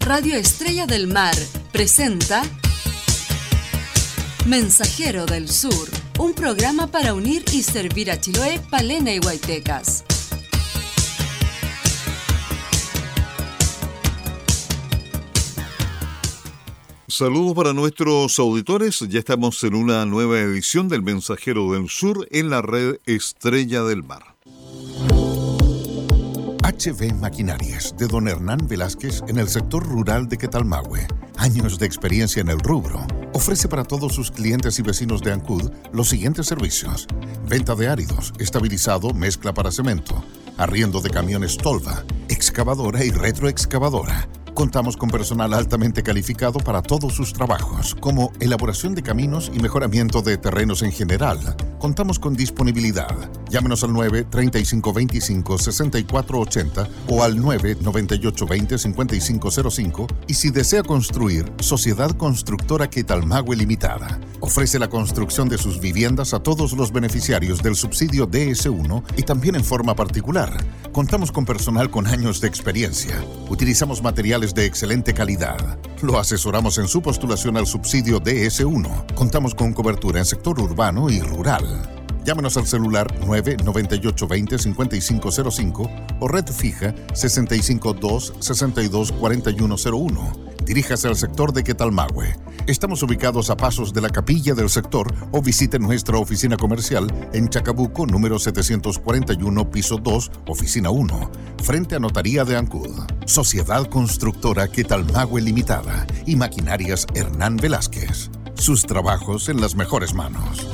Radio Estrella del Mar presenta Mensajero del Sur, un programa para unir y servir a Chiloé, Palena y Huaytecas. Saludos para nuestros auditores, ya estamos en una nueva edición del Mensajero del Sur en la red Estrella del Mar. HB Maquinarias, de don Hernán Velázquez, en el sector rural de Quetalmahue. Años de experiencia en el rubro. Ofrece para todos sus clientes y vecinos de Ancud los siguientes servicios: venta de áridos, estabilizado, mezcla para cemento, arriendo de camiones tolva, excavadora y retroexcavadora. Contamos con personal altamente calificado para todos sus trabajos, como elaboración de caminos y mejoramiento de terrenos en general. Contamos con disponibilidad. Llámenos al 9-3525-6480 o al 9-9820-5505 y si desea construir, Sociedad Constructora Quetalmahue Limitada. Ofrece la construcción de sus viviendas a todos los beneficiarios del subsidio DS1 y también en forma particular. Contamos con personal con años de experiencia. Utilizamos materiales de excelente calidad. Lo asesoramos en su postulación al subsidio DS1. Contamos con cobertura en sector urbano y rural. Llámenos al celular 9-9820-5505 o red fija 652-624101. Diríjase al sector de Quetalmahue. Estamos ubicados a pasos de la capilla del sector o visite nuestra oficina comercial en Chacabuco, número 741, piso 2, oficina 1, frente a Notaría de Ancud. Sociedad Constructora Quetalmahue Limitada y Maquinarias Hernán Velázquez. Sus trabajos en las mejores manos.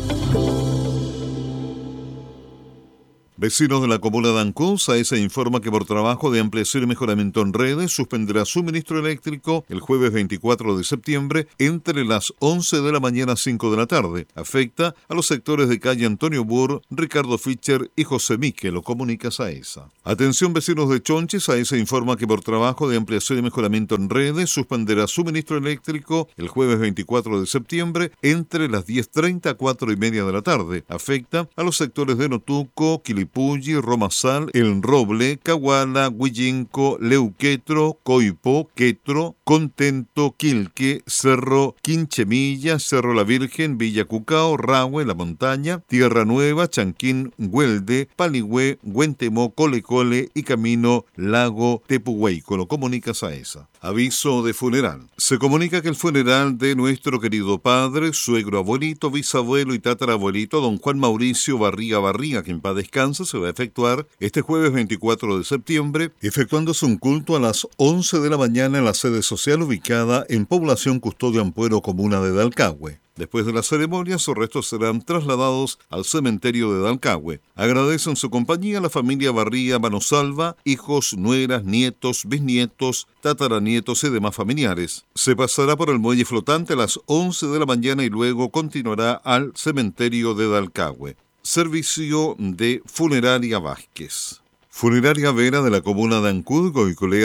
Vecinos de la comuna de Ancud, SAESA informa que por trabajo de ampliación y mejoramiento en redes suspenderá suministro eléctrico el jueves 24 de septiembre entre las 11 de la mañana a 5 de la tarde. Afecta a los sectores de calle Antonio Burr, Ricardo Fischer y José Mique, lo comunica SAESA. Atención vecinos de Chonchi, SAESA informa que por trabajo de ampliación y mejoramiento en redes suspenderá suministro eléctrico el jueves 24 de septiembre entre las 10:30 a 4:30 de la tarde. Afecta a los sectores de Notuco, Quilipulli, Romasal, El Roble, Caguala, Huillinco, Leuquetro, Coipo, Quetro, Contento, Quilque, Cerro Quinchemilla, Cerro La Virgen, Villa Cucao, Rahue, La Montaña, Tierra Nueva, Chanquín, Güelde, Paligüe, Huentemó, Colecole y Camino Lago Tepuhueico. Lo comunica SAESA. Aviso de funeral. Se comunica que el funeral de nuestro querido padre, suegro, abuelito, bisabuelo y tatarabuelito, don Juan Mauricio Barriga, que en paz descanse, se va a efectuar este jueves 24 de septiembre, efectuándose un culto a las 11 de la mañana en la sede social ubicada en Población Custodio Ampuero, comuna de Dalcahue. Después de la ceremonia, sus restos serán trasladados al cementerio de Dalcahue. Agradecen su compañía a la familia Barría Manosalva, hijos, nueras, nietos, bisnietos, tataranietos y demás familiares. Se pasará por el muelle flotante a las 11 de la mañana y luego continuará al cementerio de Dalcahue. Servicio de Funeraria Vázquez. Funeraria Vera de la comuna de Ancud, Goicolea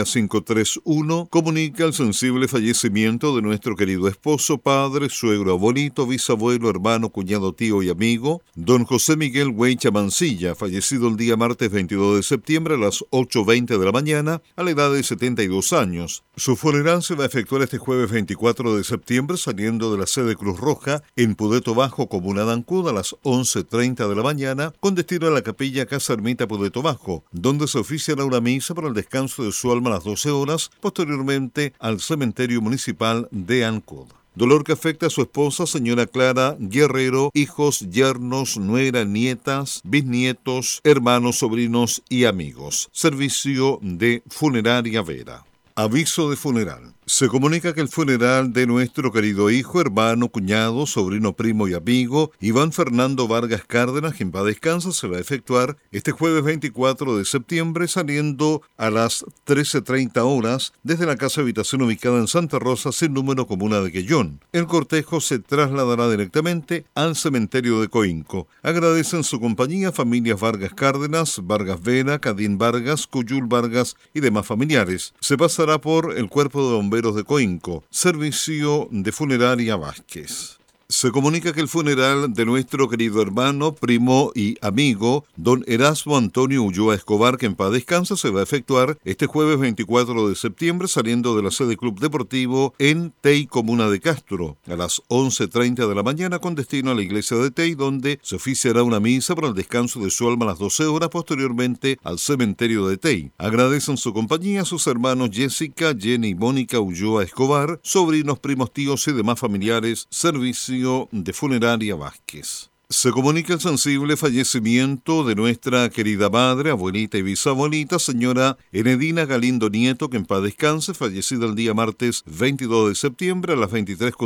531, comunica el sensible fallecimiento de nuestro querido esposo, padre, suegro, abuelito, bisabuelo, hermano, cuñado, tío y amigo, don José Miguel Hueycha Mancilla, fallecido el día martes 22 de septiembre a las 8:20 de la mañana, a la edad de 72 años. Su funeral se va a efectuar este jueves 24 de septiembre saliendo de la sede Cruz Roja en Pudeto Bajo, comuna de Ancud, a las 11:30 de la mañana, con destino a la capilla Casa Ermita Pudeto Bajo, donde se oficiará una misa para el descanso de su alma a las 12 horas, posteriormente al cementerio municipal de Ancud. Dolor que afecta a su esposa, señora Clara Guerrero, hijos, yernos, nuera, nietas, bisnietos, hermanos, sobrinos y amigos. Servicio de Funeraria Vera. Aviso de funeral. Se comunica que el funeral de nuestro querido hijo, hermano, cuñado, sobrino, primo y amigo, Iván Fernando Vargas Cárdenas, que en paz descanse, se va a efectuar este jueves 24 de septiembre, saliendo a las 13:30 horas desde la casa habitación ubicada en Santa Rosa, sin número, comuna de Quellón. El cortejo se trasladará directamente al cementerio de Coinco. Agradecen su compañía familias Vargas Cárdenas, Vargas Vera, Cadín Vargas, Cuyul Vargas y demás familiares. Se pasará por el cuerpo de bomberos de Coinco. Servicio de Funeraria Vázquez. Se comunica que el funeral de nuestro querido hermano, primo y amigo, don Erasmo Antonio Ulloa Escobar, que en paz descansa, se va a efectuar este jueves 24 de septiembre saliendo de la sede Club Deportivo en Tei, comuna de Castro, a las 11:30 de la mañana con destino a la iglesia de Tei, donde se oficiará una misa para el descanso de su alma a las 12 horas, posteriormente al cementerio de Tei. Agradecen su compañía a sus hermanos Jessica, Jenny y Mónica Ulloa Escobar, sobrinos, primos, tíos y demás familiares, servicio de Funeraria Vázquez. Se comunica el sensible fallecimiento de nuestra querida madre, abuelita y bisabuelita, señora Enedina Galindo Nieto, que en paz descanse, fallecida el día martes 22 de septiembre a las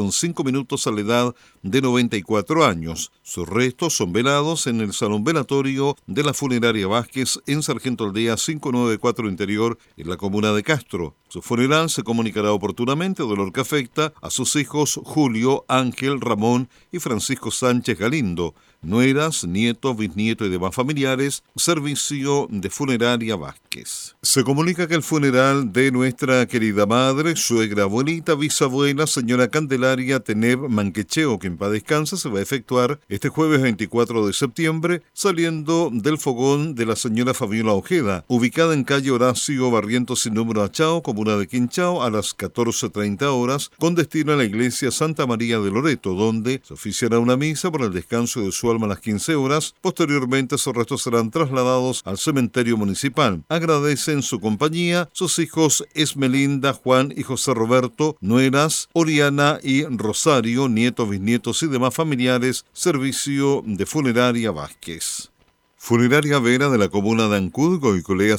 23:05 a la edad de 94 años. Sus restos son velados en el Salón Velatorio de la Funeraria Vázquez en Sargento Aldea 594 Interior, en la comuna de Castro. Su funeral se comunicará oportunamente, dolor que afecta a sus hijos Julio, Ángel, Ramón y Francisco Sánchez Galindo, nueras, nietos, bisnietos y demás familiares, servicio de Funeraria Vázquez. Se comunica que el funeral de nuestra querida madre, suegra, abuelita, bisabuela, señora Candelaria Teneb Manquecheo, que en paz descansa, se va a efectuar este jueves 24 de septiembre, saliendo del fogón de la señora Fabiola Ojeda, ubicada en calle Horacio Barrientos sin número Achao, comuna de Quinchao, a las 14:30 horas, con destino a la iglesia Santa María de Loreto, donde se oficiará una misa por el descanso de su alma a las 15 horas. Posteriormente sus restos serán trasladados al cementerio municipal. Agradecen su compañía sus hijos Esmelinda, Juan y José Roberto, nueras Oriana y Rosario, nietos, bisnietos y demás familiares, servicio de Funeraria Vázquez. Funeraria Vera de la comuna de Ancud, Goicolea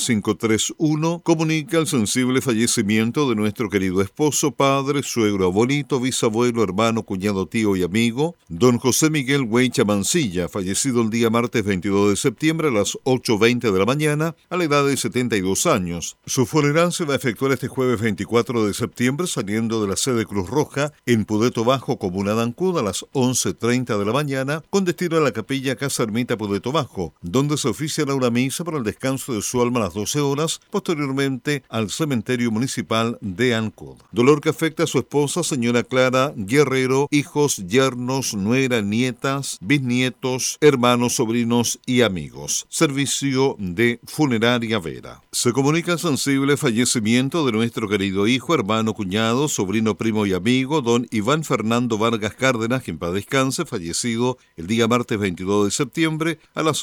531, comunica el sensible fallecimiento de nuestro querido esposo, padre, suegro, abuelito, bisabuelo, hermano, cuñado, tío y amigo, don José Miguel Hueycha Mancilla, fallecido el día martes 22 de septiembre a las 8:20 de la mañana, a la edad de 72 años. Su funeral se va a efectuar este jueves 24 de septiembre, saliendo de la sede Cruz Roja, en Pudeto Bajo, comuna de Ancud, a las 11:30 de la mañana, con destino a la capilla Casa Ermita Pudeto Bajo, donde se oficiará una misa para el descanso de su alma a las 12 horas, posteriormente al cementerio municipal de Ancud. Dolor que afecta a su esposa, señora Clara Guerrero, hijos, yernos, nuera, nietas, bisnietos, hermanos, sobrinos y amigos. Servicio de Funeraria Vera. Se comunica el sensible fallecimiento de nuestro querido hijo, hermano, cuñado, sobrino, primo y amigo, don Iván Fernando Vargas Cárdenas, que en paz descanse, fallecido el día martes 22 de septiembre a las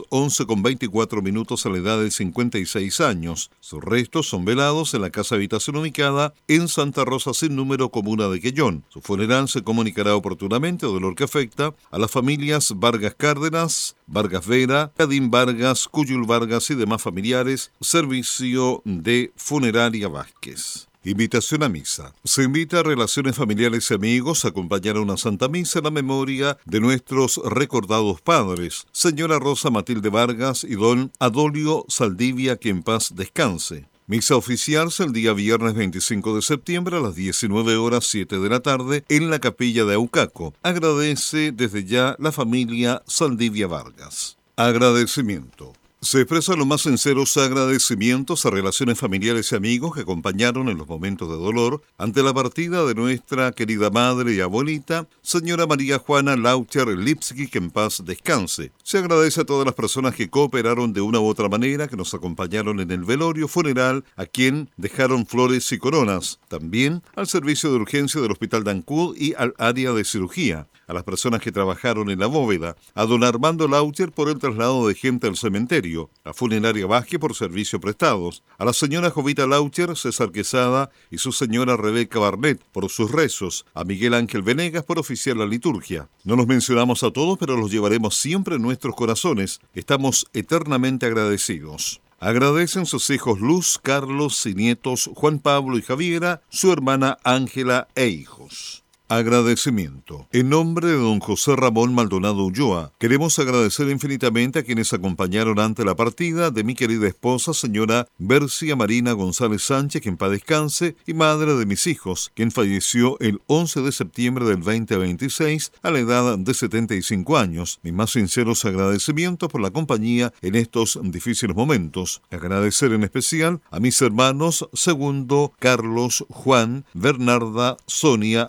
11:24 a la edad de 56 años. Sus restos son velados en la casa habitación ubicada en Santa Rosa sin número, comuna de Quellón. Su funeral se comunicará oportunamente, dolor que afecta a las familias Vargas Cárdenas, Vargas Vera, Cadín Vargas, Cuyul Vargas y demás familiares, servicio de Funeraria Vázquez. Invitación a misa. Se invita a relaciones familiares y amigos a acompañar a una Santa Misa en la memoria de nuestros recordados padres, señora Rosa Matilde Vargas y don Adolio Saldivia, que en paz descanse. Misa oficial el día viernes 25 de septiembre a las 19:07 de la tarde en la capilla de Aucaco. Agradece desde ya la familia Saldivia Vargas. Agradecimiento. Se expresan los más sinceros agradecimientos a relaciones familiares y amigos que acompañaron en los momentos de dolor ante la partida de nuestra querida madre y abuelita, señora María Juana Laucher Lipski, que en paz descanse. Se agradece a todas las personas que cooperaron de una u otra manera, que nos acompañaron en el velorio funeral, a quien dejaron flores y coronas. También al servicio de urgencia del Hospital de Ancud y al área de cirugía. A las personas que trabajaron en la bóveda, a don Armando Laucher por el traslado de gente al cementerio, a Funeraria Vázquez por servicios prestados, a la señora Jovita Laucher, César Quesada y su señora Rebeca Barnett por sus rezos, a Miguel Ángel Venegas por oficiar la liturgia. No los mencionamos a todos, pero los llevaremos siempre en nuestros corazones. Estamos eternamente agradecidos. Agradecen sus hijos Luz, Carlos y nietos Juan Pablo y Javiera, su hermana Ángela e hijos. Agradecimiento. En nombre de don José Ramón Maldonado Ulloa, queremos agradecer infinitamente a quienes acompañaron ante la partida de mi querida esposa, señora Bercia Marina González Sánchez, que en paz descanse, y madre de mis hijos, quien falleció el 11 de septiembre del 2026 a la edad de 75 años. Mis más sinceros agradecimientos por la compañía en estos difíciles momentos. Agradecer en especial a mis hermanos Segundo, Carlos, Juan, Bernarda, Sonia, Ángel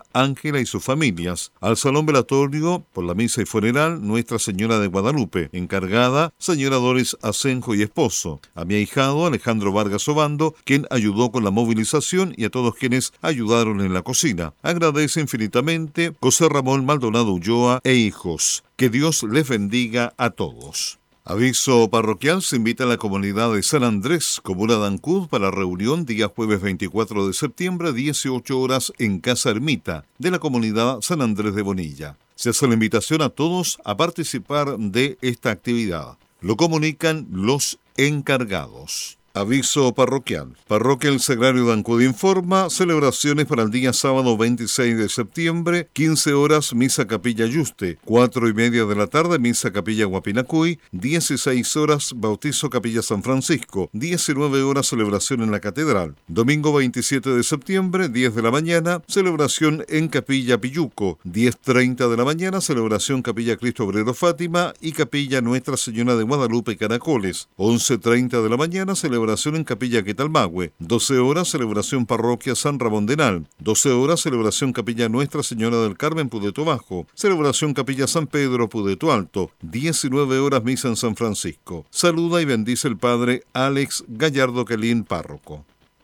Ángela y sus familias. Al salón velatorio, por la misa y funeral, Nuestra Señora de Guadalupe. Encargada, señora Doris Asenjo y esposo. A mi ahijado, Alejandro Vargas Obando, quien ayudó con la movilización, y a todos quienes ayudaron en la cocina. Agradece infinitamente José Ramón Maldonado Ulloa e hijos. Que Dios les bendiga a todos. Aviso parroquial: se invita a la comunidad de San Andrés, comuna de Ancud, para reunión día jueves 24 de septiembre, 18 horas, en Casa Ermita, de la comunidad San Andrés de Bonilla. Se hace la invitación a todos a participar de esta actividad. Lo comunican los encargados. Aviso parroquial. Parroquia El Sagrario de Ancud informa: celebraciones para el día sábado 26 de septiembre, 15 horas, misa Capilla Yuste, 4:30 de la tarde, misa Capilla Guapinacuy, 16 horas, bautizo Capilla San Francisco, 19 horas, celebración en la Catedral. Domingo 27 de septiembre, 10 de la mañana, celebración en Capilla Pilluco, 10:30 de la mañana, celebración Capilla Cristo Obrero Fátima y Capilla Nuestra Señora de Guadalupe Caracoles, 11:30 de la mañana, celebración en Capilla Quetalmahue, 12 horas, celebración Parroquia San Ramón de Nal, 12 horas, celebración Capilla Nuestra Señora del Carmen Pudeto Bajo, celebración Capilla San Pedro Pudeto Alto, 19 horas, misa en San Francisco. Saluda y bendice el padre Alex Gallardo Quelín, párroco.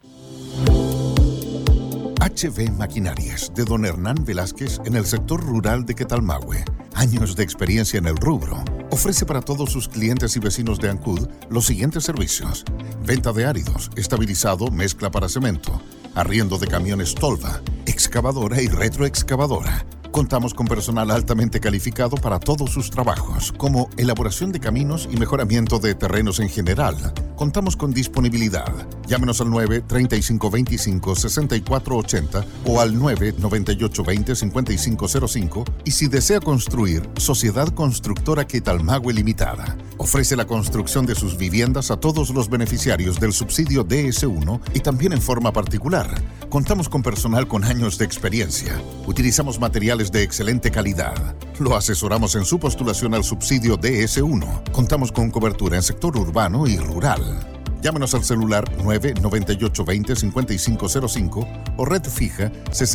HB Maquinarias, de don Hernán Velásquez, en el sector rural de Quetalmahue. Años de experiencia en el rubro. Ofrece para todos sus clientes y vecinos de Ancud los siguientes servicios: venta de áridos, estabilizado, mezcla para cemento, arriendo de camiones tolva, excavadora y retroexcavadora. Contamos con personal altamente calificado para todos sus trabajos, como elaboración de caminos y mejoramiento de terrenos en general. Contamos con disponibilidad. Llámenos al 9-3525-6480 o al 9-9820-5505, y si desea construir, Sociedad Constructora Quetalmahue Limitada. Ofrece la construcción de sus viviendas a todos los beneficiarios del subsidio DS1 y también en forma particular. Contamos con personal con años de experiencia. Utilizamos materiales de excelente calidad. Lo asesoramos en su postulación al subsidio DS1. Contamos con cobertura en sector urbano y rural. Llámenos al celular 99820-5505 o red fija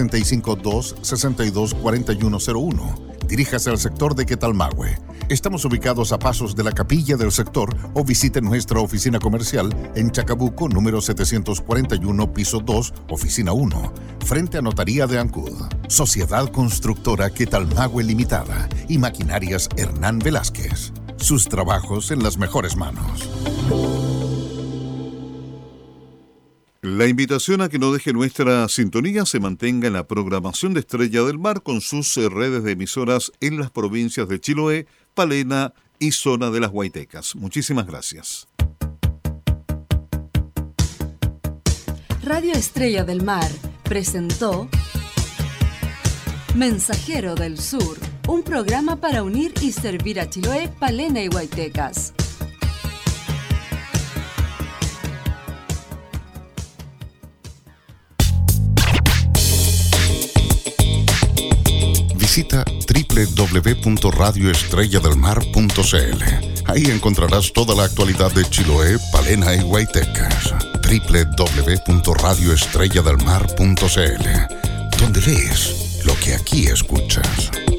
652-624101. Diríjase al sector de Quetalmahue. Estamos ubicados a pasos de la capilla del sector, o visite nuestra oficina comercial en Chacabuco, número 741, piso 2, oficina 1, frente a Notaría de Ancud. Sociedad Constructora Quetalmahue Limitada y Maquinarias Hernán Velásquez. Sus trabajos en las mejores manos. La invitación a que no deje nuestra sintonía, se mantenga en la programación de Estrella del Mar con sus redes de emisoras en las provincias de Chiloé, Palena y zona de las Huaytecas. Muchísimas gracias. Radio Estrella del Mar presentó Mensajero del Sur, un programa para unir y servir a Chiloé, Palena y Huaytecas. Visita www.radioestrelladelmar.cl. Ahí encontrarás toda la actualidad de Chiloé, Palena y Huaytecas. www.radioestrelladelmar.cl, donde lees lo que aquí escuchas.